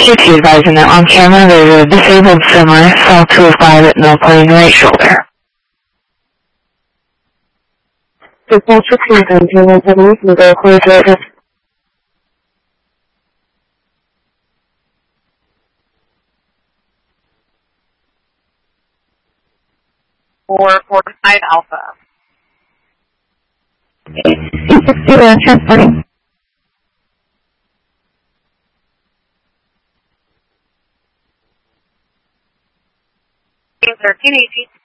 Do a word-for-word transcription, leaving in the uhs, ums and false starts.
Safety advising that on camera there's a disabled semi, saw two of five at no plane right shoulder. Departure clearance, you want to leave the door closure. four forty-five Alpha. Zero, transporting. thirteen A T